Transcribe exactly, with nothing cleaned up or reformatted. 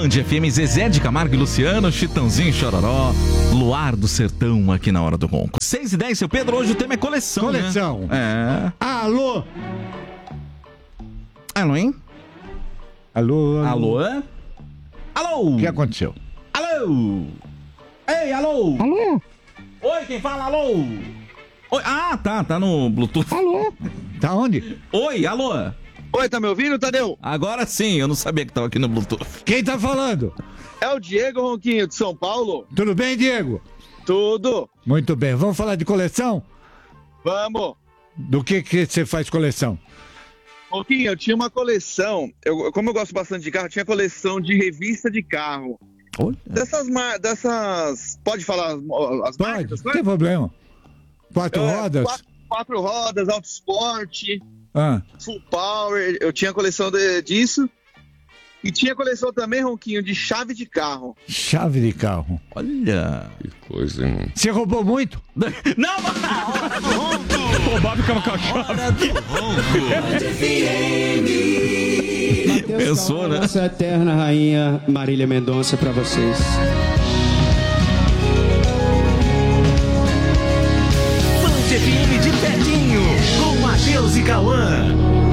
Band F M, Zezé de Camargo e Luciano, Chitãozinho e Chororó, Luar do Sertão aqui na Hora do Ronco. seis e dez, seu Pedro, hoje o tema é coleção, Coleção. Né? É. Alô? Alô, hein? Alô? Alô? Alô? O que aconteceu? Alô? Ei, alô? Alô? Oi, quem fala? Alô? Oi. Ah, tá, tá no Bluetooth. Alô? Tá onde? Oi, alô? Oi, tá me ouvindo, Tadeu? Agora sim, eu não sabia que tava aqui no Bluetooth. Quem tá falando? É o Diego Ronquinho, de São Paulo. Tudo bem, Diego? Tudo. Muito bem. Vamos falar de coleção? Vamos. Do que que você faz coleção? Ronquinho, eu tinha uma coleção, eu, como eu gosto bastante de carro, eu tinha coleção de revista de carro. Olha. Dessas, mar- dessas, pode falar as, as Pode, marcas? não tem problema. Quatro É, rodas? Quatro, quatro rodas, Auto Sport, Ah, Full Power, eu tinha coleção de- disso. E tinha coleção também, Ronquinho, de chave de carro. chave de carro. Olha. Que coisa, hein? Você roubou muito? Não, mas... Roubava com a chave. Pensou, né? Nossa eterna rainha Marília Mendonça pra vocês.